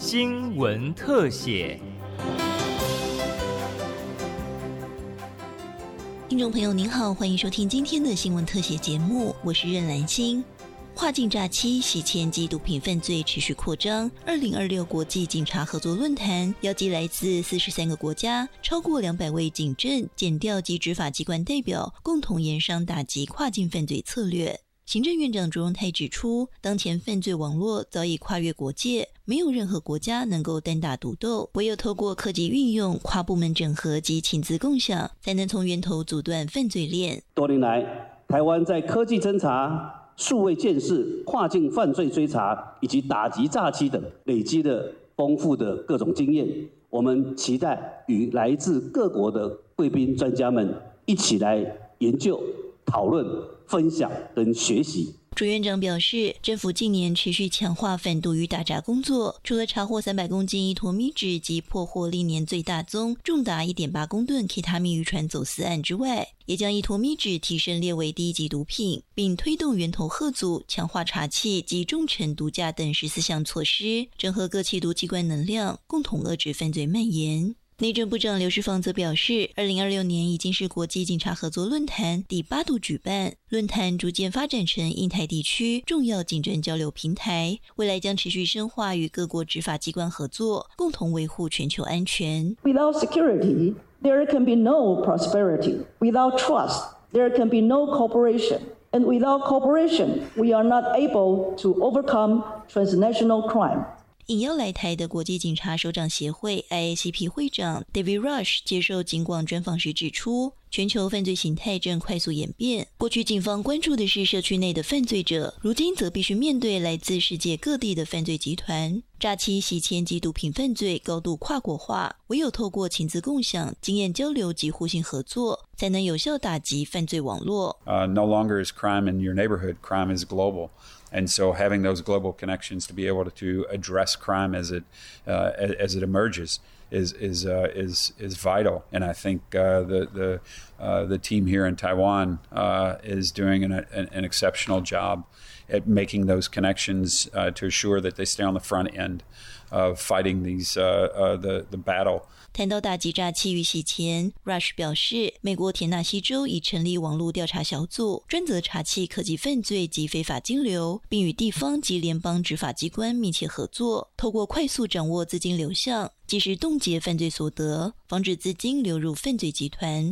新闻特写。 听众朋友您好，欢迎收听今天的新闻特写节目，我是任兰心。跨境诈欺、洗钱及毒品犯罪持续扩张。2026国际警察合作论坛邀集来自43个国家，超过200位警政、检调及执法机关代表，共同研商打击跨境犯罪策略。行政院长卓荣泰指出，当前犯罪网络早已跨越国界，没有任何国家能够单打独斗，唯有透过科技运用、跨部门整合及情资共享，才能从源头阻断犯罪链。 多年来，台湾在科技侦查、数位建设、跨境犯罪追查以及打击诈欺等累积了丰富的各种经验。我们期待与来自各国的贵宾专家们一起来研究、讨论、分享跟学习。 朱院长表示，政府近年持续强化反毒与打诈工作，除了查获300公斤依托米脂及破获历年最大宗重达1.8公吨 K 他命渔船走私案之外，也将依托米脂提升列为第1级毒品，并推动源头吓阻、强化查缉及重惩毒驾等14项措施，整合各缉毒机关能量，共同遏制犯罪蔓延。内政部长刘世芳则表示，2026年已经是国际警察合作论坛第8度举办，论坛逐渐发展成印太地区重要警政交流平台，未来将持续深化与各国执法机关合作，共同维护全球安全。 Without security, there can be no prosperity. Without trust, there can be no cooperation. And without cooperation, we are not able to overcome transnational crime. 应邀来台的国际警察首长协会 IACP 会长 David Rush 接受警广专访时指出，全球犯罪形态正快速演变，过去警方关注的是社区内的犯罪者，如今则必须面对来自世界各地的犯罪集团。诈欺、洗钱及毒品犯罪高度跨国化，唯有透过情资共享、经验交流及互信合作，才能有效打击犯罪网络。 No longer is crime in your neighborhood, crime is global.And so having those global connections to be able to address crime as it emerges is vital. And I think the team here in Taiwan is doing an exceptional job at making those connections to assure that they stay on the front end of fighting the battle. 谈到打击诈欺与洗钱 ，Rush 表示，美国田纳西州已成立网络调查小组，专责查缉科技犯罪及非法金流，并与地方及联邦执法机关密切合作，透过快速掌握资金流向，及时冻结犯罪所得，防止资金流入犯罪集团。